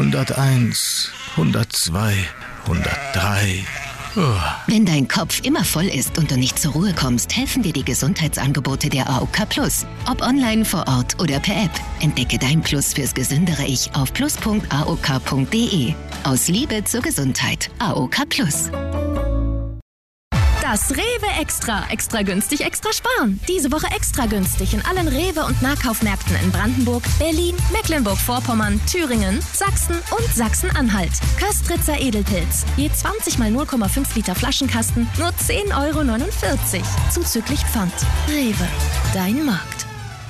101, 102, 103. Wenn dein Kopf immer voll ist und du nicht zur Ruhe kommst, helfen dir die Gesundheitsangebote der AOK Plus. Ob online, vor Ort oder per App. Entdecke dein Plus fürs gesündere Ich auf plus.aok.de. Aus Liebe zur Gesundheit. AOK Plus. Das Rewe Extra. Extra günstig, extra sparen. Diese Woche extra günstig in allen Rewe- und Nahkaufmärkten in Brandenburg, Berlin, Mecklenburg-Vorpommern, Thüringen, Sachsen und Sachsen-Anhalt. Köstritzer Edelpilz. Je 20 mal 0,5 Liter Flaschenkasten, nur 10,49 €. Zuzüglich Pfand. Rewe. Dein Markt.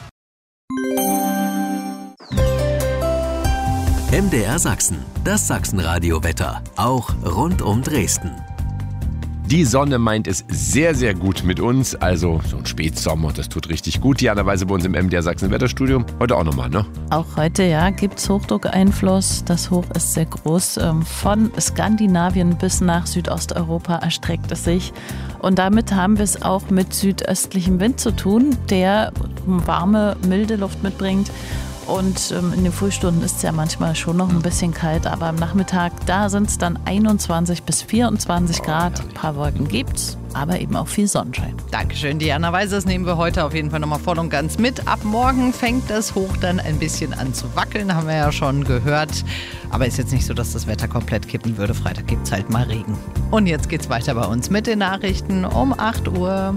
MDR Sachsen. Das Sachsenradio-Wetter. Auch rund um Dresden. Die Sonne meint es sehr, sehr gut mit uns. Also so ein Spätsommer, das tut richtig gut. Diana Weise bei uns im MDR Sachsen Wetterstudio. Heute auch nochmal, ne? Auch heute, ja, gibt es Hochdruckeinfluss. Das Hoch ist sehr groß. Von Skandinavien bis nach Südosteuropa erstreckt es sich. Und damit haben wir es auch mit südöstlichem Wind zu tun, der warme, milde Luft mitbringt. Und in den Frühstunden ist es ja manchmal schon noch ein bisschen kalt, aber am Nachmittag, da sind es dann 21 bis 24 Grad. Ein paar Wolken gibt's, aber eben auch viel Sonnenschein. Dankeschön, Diana Weise. Das nehmen wir heute auf jeden Fall nochmal voll und ganz mit. Ab morgen fängt das Hoch dann ein bisschen an zu wackeln, haben wir ja schon gehört. Aber ist jetzt nicht so, dass das Wetter komplett kippen würde. Freitag gibt es halt mal Regen. Und jetzt geht's weiter bei uns mit den Nachrichten um 8 Uhr.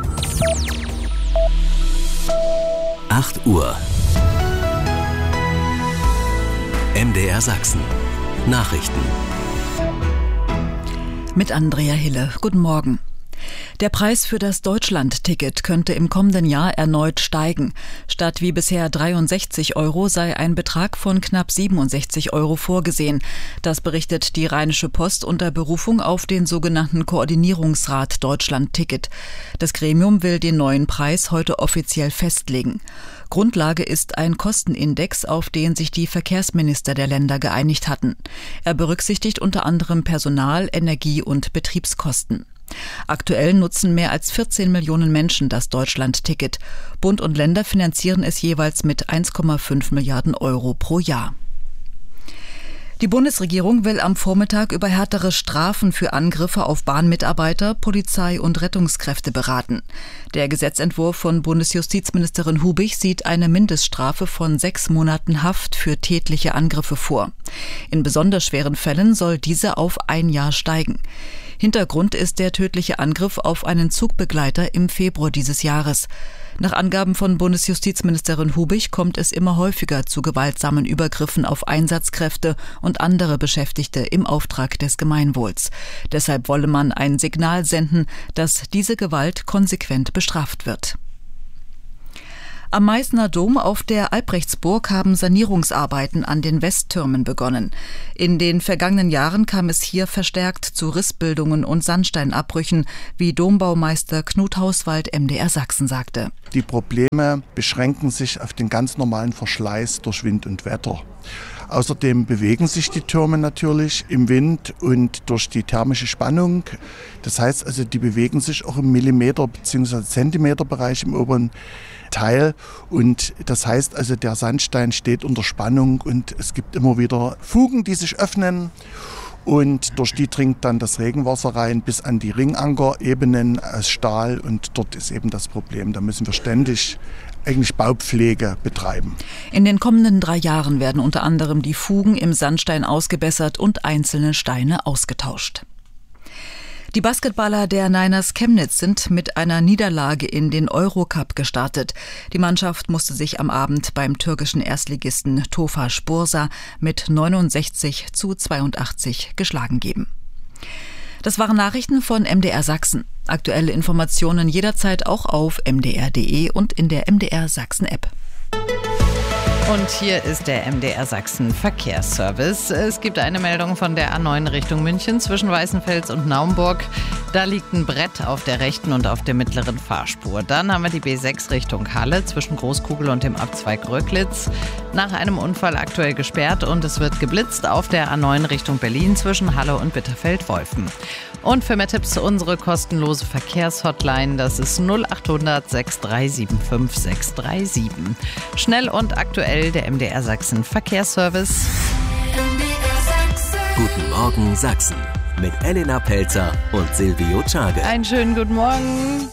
8 Uhr. MDR Sachsen. Nachrichten. Mit Andrea Hille. Guten Morgen. Der Preis für das Deutschland-Ticket könnte im kommenden Jahr erneut steigen. Statt wie bisher 63 € sei ein Betrag von knapp 67 € vorgesehen. Das berichtet die Rheinische Post unter Berufung auf den sogenannten Koordinierungsrat Deutschland-Ticket. Das Gremium will den neuen Preis heute offiziell festlegen. Grundlage ist ein Kostenindex, auf den sich die Verkehrsminister der Länder geeinigt hatten. Er berücksichtigt unter anderem Personal-, Energie- und Betriebskosten. Aktuell nutzen mehr als 14 Millionen Menschen das Deutschland-Ticket. Bund und Länder finanzieren es jeweils mit 1,5 Milliarden € pro Jahr. Die Bundesregierung will am Vormittag über härtere Strafen für Angriffe auf Bahnmitarbeiter, Polizei und Rettungskräfte beraten. Der Gesetzentwurf von Bundesjustizministerin Hubig sieht eine Mindeststrafe von 6 Monaten Haft für tätliche Angriffe vor. In besonders schweren Fällen soll diese auf 1 Jahr steigen. Hintergrund ist der tödliche Angriff auf einen Zugbegleiter im Februar dieses Jahres. Nach Angaben von Bundesjustizministerin Hubig kommt es immer häufiger zu gewaltsamen Übergriffen auf Einsatzkräfte und andere Beschäftigte im Auftrag des Gemeinwohls. Deshalb wolle man ein Signal senden, dass diese Gewalt konsequent bestraft wird. Am Meißner Dom auf der Albrechtsburg haben Sanierungsarbeiten an den Westtürmen begonnen. In den vergangenen Jahren kam es hier verstärkt zu Rissbildungen und Sandsteinabbrüchen, wie Dombaumeister Knut Hauswald MDR Sachsen sagte. Die Probleme beschränken sich auf den ganz normalen Verschleiß durch Wind und Wetter. Außerdem bewegen sich die Türme natürlich im Wind und durch die thermische Spannung. Das heißt also, die bewegen sich auch im Millimeter- bzw. Zentimeterbereich im oberen Teil. Und das heißt also, der Sandstein steht unter Spannung und es gibt immer wieder Fugen, die sich öffnen. Und durch die dringt dann das Regenwasser rein bis an die Ringankerebenen aus Stahl. Und dort ist eben das Problem. Da müssen wir ständig eigentlich Baupflege betreiben. In den kommenden 3 Jahren werden unter anderem die Fugen im Sandstein ausgebessert und einzelne Steine ausgetauscht. Die Basketballer der Niners Chemnitz sind mit einer Niederlage in den Eurocup gestartet. Die Mannschaft musste sich am Abend beim türkischen Erstligisten Tofaş Bursa mit 69:82 geschlagen geben. Das waren Nachrichten von MDR Sachsen. Aktuelle Informationen jederzeit auch auf mdr.de und in der MDR Sachsen App. Und hier ist der MDR Sachsen Verkehrsservice. Es gibt eine Meldung von der A9 Richtung München zwischen Weißenfels und Naumburg. Da liegt ein Brett auf der rechten und auf der mittleren Fahrspur. Dann haben wir die B6 Richtung Halle zwischen Großkugel und dem Abzweig Röcklitz. Nach einem Unfall aktuell gesperrt und es wird geblitzt auf der A9 Richtung Berlin zwischen Halle und Bitterfeld-Wolfen. Und für mehr Tipps unsere kostenlose Verkehrshotline, das ist 0800 6375 637. Schnell und aktuell der MDR Sachsen Verkehrsservice. Guten Morgen Sachsen mit Elena Pelzer und Silvio Czage. Einen schönen guten Morgen.